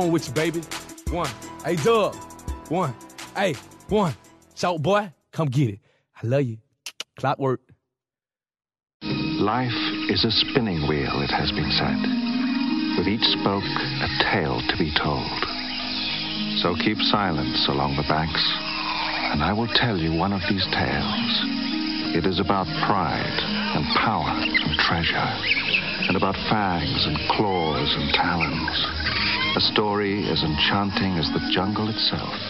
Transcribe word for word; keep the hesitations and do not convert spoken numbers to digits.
On with you, baby. One. Hey, Dub. One. Hey, one. Shout boy, come get it. I love you. Clockwork. Life is a spinning wheel, it has been said, with each spoke a tale to be told. So keep silence along the banks, and I will tell you one of these tales. It is about pride and power and treasure, and about fangs and claws and talons. A story as enchanting as the jungle itself.